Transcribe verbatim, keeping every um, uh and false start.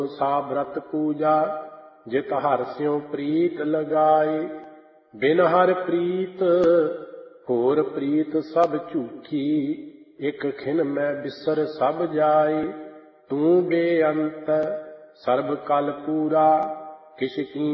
सा व्रत पूजा जित हर स्यों प्रीत लगाए। बिन हर प्रीत होर प्रीत सब झूठी, एक खिन में बिसर सब जाए। तू बेअंत सर्ब कल पूरा, किस की